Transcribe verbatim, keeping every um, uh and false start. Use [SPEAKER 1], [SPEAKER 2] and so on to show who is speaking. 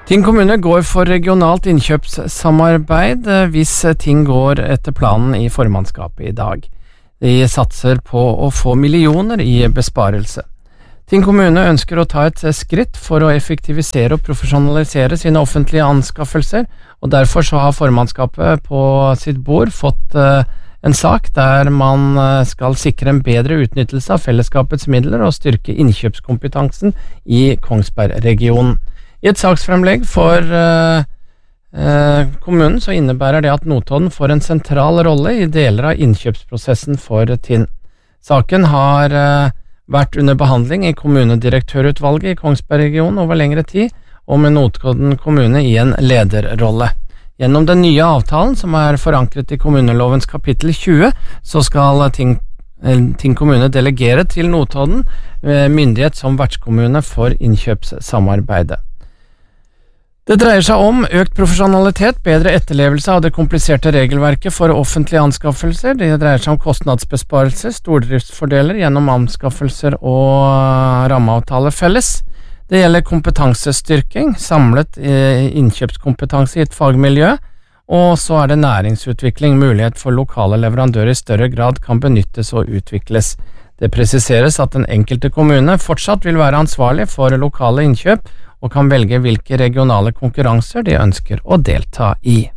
[SPEAKER 1] Tinn kommune går for regionalt innkjøpssamarbeid hvis ting går etter planen i formannskapet i dag. De satser på å få millioner i besparelse. Tinn kommune ønsker å ta et skritt for å effektivisere og profesjonalisere sine offentlige anskaffelser, og derfor så har formannskapet på sitt bord fått en sak der man skal sikre en bedre utnyttelse av fellesskapets midler og styrke innkjøpskompetansen i Kongsberg-regionen. I et saksfremlegg for uh, uh, kommunen så innebærer det at Notodden får en sentral rolle i deler av innkjøpsprosessen for Tinn. Saken har uh, vært under behandling i kommunedirektørutvalget i Kongsberg-regionen over lengre tid, og med Notodden kommune i en lederrolle. Gjennom den nye avtalen, som er forankret i kommunelovens kapittel tjue, så skal Tinn Tinn kommune delegere til Notodden uh, myndighet som vertskommune for innkjøpssamarbeidet. Det dreier seg om økt profesjonalitet, bedre etterlevelse av det kompliserte regelverket for offentlige anskaffelser. Det dreier seg om kostnadsbesparelser, stordriftsfordeler gjennom anskaffelser og rammeavtale felles. Det gjelder kompetansestyrking, samlet innkjøpskompetanse i et fagmiljø, og så er det næringsutvikling, mulighet for lokale leverandører i større grad kan benyttes og utvikles. Det presiseres at den enkelte kommune fortsatt vil være ansvarlig for lokale innkjøp, og kan velge hvilke regionale konkurranser de ønsker å delta i.